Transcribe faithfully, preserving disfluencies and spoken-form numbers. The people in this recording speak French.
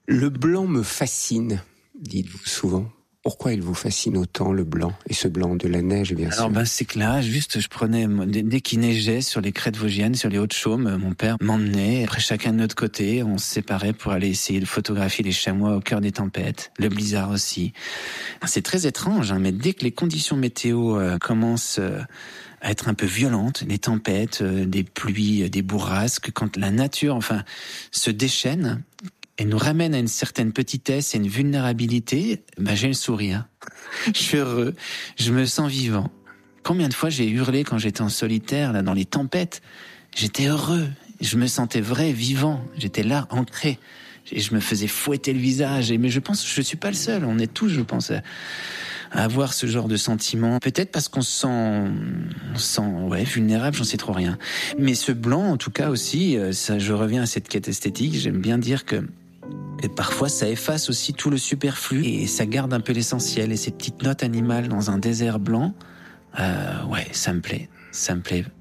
Le blanc me fascine, dites-vous souvent. Pourquoi il vous fascine autant, le blanc? Et ce blanc de la neige, bien sûr. Alors, ben, c'est que là, juste, je prenais, dès qu'il neigeait sur les crêtes vosgiennes, sur les Hauts-de-Chaume, mon père m'emmenait, après chacun de notre côté, on se séparait pour aller essayer de photographier les chamois au cœur des tempêtes, le blizzard aussi. C'est très étrange, hein, mais dès que les conditions météo euh, commencent euh, à être un peu violentes, les tempêtes, euh, des pluies, euh, des bourrasques, quand la nature, enfin, se déchaîne, et nous ramène à une certaine petitesse et une vulnérabilité, ben j'ai le sourire. Je suis heureux, je me sens vivant. Combien de fois j'ai hurlé quand j'étais en solitaire, là, dans les tempêtes? J'étais heureux, je me sentais vrai, vivant, j'étais là, ancré. Et je me faisais fouetter le visage. Et, mais je pense que je suis pas le seul, on est tous, je pense, à, à avoir ce genre de sentiment. Peut-être parce qu'on se sent, on se sent ouais, vulnérable, j'en sais trop rien. Mais ce blanc, en tout cas aussi, ça, je reviens à cette quête esthétique, j'aime bien dire que et parfois, ça efface aussi tout le superflu et ça garde un peu l'essentiel. Et ces petites notes animales dans un désert blanc, euh, ouais, ça me plaît, ça me plaît.